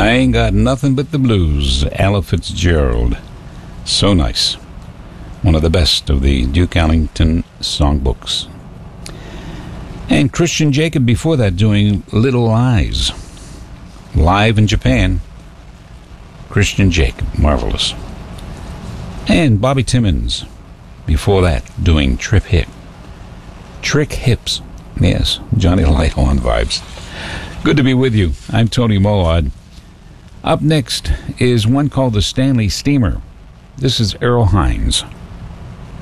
I Ain't Got Nothing But the Blues, Ella Fitzgerald. So nice. One of the best of the Duke Ellington songbooks. And Christian Jacob before that doing Little Lies. Live in Japan. Christian Jacob, marvelous. And Bobby Timmons before that doing Trick Hips. Yes, Johnny Lighthorn vibes. Good to be with you. I'm Tony Moad. Up next is one called the Stanley Steamer. This is Earl Hines.